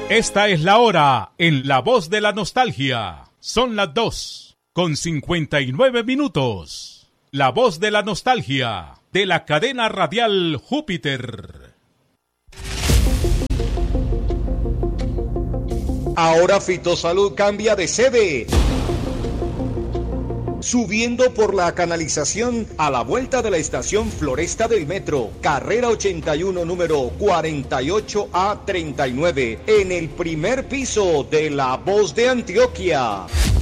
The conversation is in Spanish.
Esta es la hora en La Voz de la Nostalgia. Son las 2:59. La Voz de la Nostalgia, de la cadena radial Júpiter. Ahora Fitosalud cambia de sede. Subiendo por la canalización a la vuelta de la estación Floresta del Metro, carrera 81, número 48A39, en el primer piso de La Voz de Antioquia.